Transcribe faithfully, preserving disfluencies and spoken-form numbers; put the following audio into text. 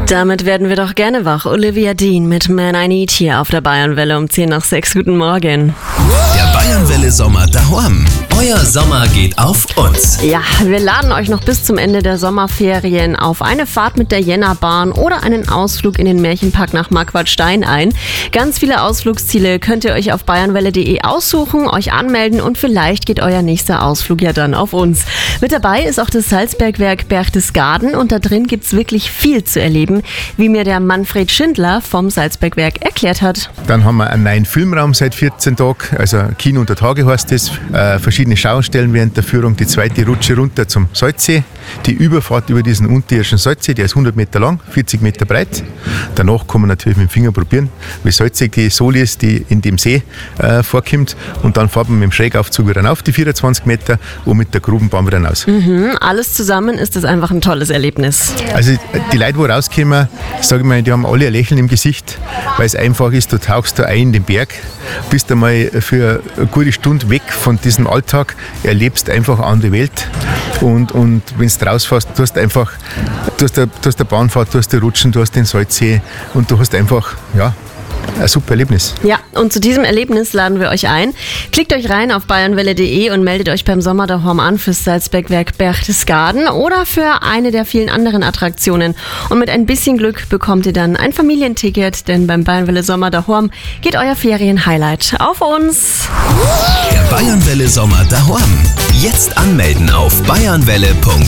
Damit werden wir doch gerne wach. Olivia Dean mit Man I Need hier auf der Bayernwelle um zehn nach sechs. Guten Morgen. Der Bayernwelle Sommer daheim. Euer Sommer geht auf uns. Ja, wir laden euch noch bis zum Ende der Sommerferien auf eine Fahrt mit der Jännerbahn oder einen Ausflug in den Märchenpark nach Marquardstein ein. Ganz viele Ausflugsziele könnt ihr euch auf bayernwelle punkt de aussuchen, euch anmelden und vielleicht geht euer nächster Ausflug ja dann auf uns. Mit dabei ist auch das Salzbergwerk Berchtesgaden und da drin gibt's wirklich viel zu erleben, wie mir der Manfred Schindler vom Salzbergwerk erklärt hat. Dann haben wir einen neuen Filmraum seit vierzehn Tagen, also Kino unter Tage heißt das. Äh, verschiedene Schaustellen während der Führung, die zweite Rutsche runter zum Salzsee, die Überfahrt über diesen unterirdischen Salzsee, der ist hundert Meter lang, vierzig Meter breit. Danach kann man natürlich mit dem Finger probieren, wie salzig die Sohle ist, die in dem See äh, vorkommt. Und dann fährt man mit dem Schrägaufzug wieder auf die vierundzwanzig Meter und mit der Grubenbahn wieder raus. Mhm, alles zusammen ist das einfach ein tolles Erlebnis. Also die Leute, die rauskommen, sage ich mal, die haben alle ein Lächeln im Gesicht, weil es einfach ist, du tauchst da ein in den Berg, bist einmal für eine gute Stunde weg von diesem Alltag, erlebst einfach eine andere Welt und, und wenn du rausfährst, du hast einfach, du hast eine, du hast eine Bahnfahrt, du hast die Rutschen, du hast den Salzsee und du hast einfach, ja, ein super Erlebnis. Ja, und zu diesem Erlebnis laden wir euch ein. Klickt euch rein auf bayernwelle punkt de und meldet euch beim Sommer daheim an fürs Salzbergwerk Berchtesgaden oder für eine der vielen anderen Attraktionen. Und mit ein bisschen Glück bekommt ihr dann ein Familienticket, denn beim Bayernwelle Sommer daheim geht euer Ferienhighlight auf uns. Der Bayernwelle Sommer daheim. Jetzt anmelden auf bayernwelle punkt de.